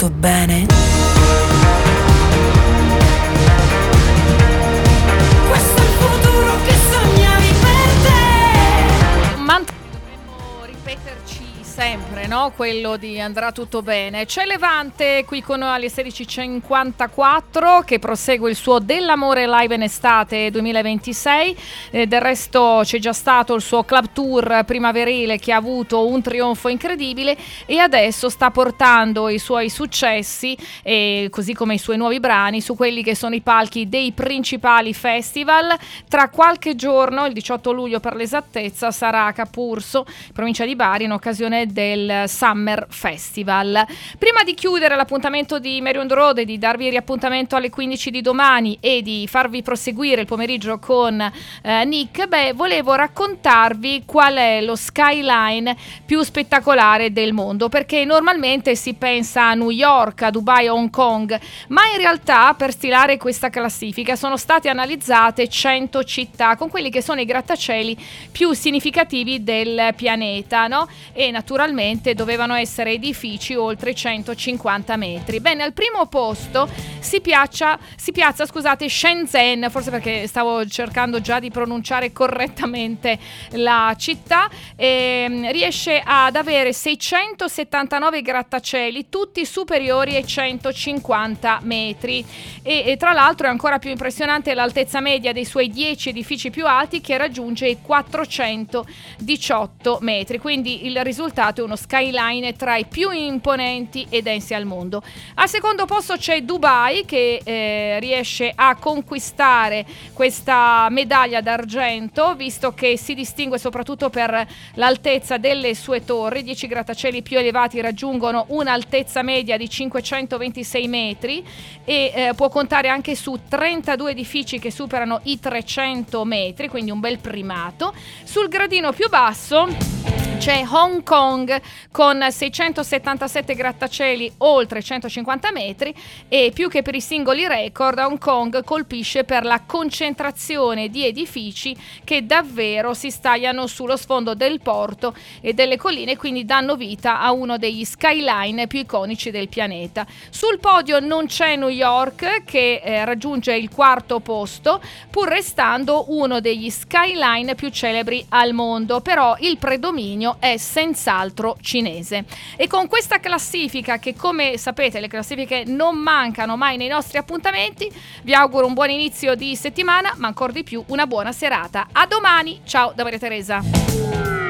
tutto bene? Questo è il futuro che sognavi per te. Dovremmo ripeterci sempre, no? Quello di andrà tutto bene. C'è Levante qui con noi alle 16:54 che prosegue il suo Dell'amore live in estate 2026. Del resto c'è già stato il suo club tour primaverile che ha avuto un trionfo incredibile e adesso sta portando i suoi successi così come i suoi nuovi brani su quelli che sono i palchi dei principali festival. Tra qualche giorno, il 18 luglio per l'esattezza, sarà a Capurso, provincia di Bari, in occasione del Summer Festival. Prima di chiudere l'appuntamento di Mary on the Road e di darvi riappuntamento alle 15 di domani e di farvi proseguire il pomeriggio con Nick, volevo raccontarvi qual è lo skyline più spettacolare del mondo, perché normalmente si pensa a New York, a Dubai, a Hong Kong, ma in realtà per stilare questa classifica sono state analizzate 100 città con quelli che sono i grattacieli più significativi del pianeta, no? E naturalmente dovevano essere edifici oltre 150 metri. Bene, al primo posto si piazza Shenzhen, forse perché stavo cercando già di pronunciare correttamente la città, riesce ad avere 679 grattacieli, tutti superiori ai 150 metri e tra l'altro è ancora più impressionante l'altezza media dei suoi 10 edifici più alti, che raggiunge i 418 metri, quindi il risultato è uno skyline tra i più imponenti e densi al mondo. Al secondo posto c'è Dubai, che riesce a conquistare questa medaglia d'argento, visto che si distingue soprattutto per l'altezza delle sue torri. 10 grattacieli più elevati raggiungono un'altezza media di 526 metri e può contare anche su 32 edifici che superano i 300 metri, quindi un bel primato. Sul gradino più basso c'è Hong Kong con 677 grattacieli oltre 150 metri e più che per i singoli record, Hong Kong colpisce per la concentrazione di edifici che davvero si stagliano sullo sfondo del porto e delle colline, quindi danno vita a uno degli skyline più iconici del pianeta. Sul podio non c'è New York, che raggiunge il quarto posto, pur restando uno degli skyline più celebri al mondo, però il predominio è senz'altro cinese. E con questa classifica, che come sapete le classifiche non mancano mai nei nostri appuntamenti, vi auguro un buon inizio di settimana, ma ancora di più una buona serata. A domani, ciao da Maria Teresa.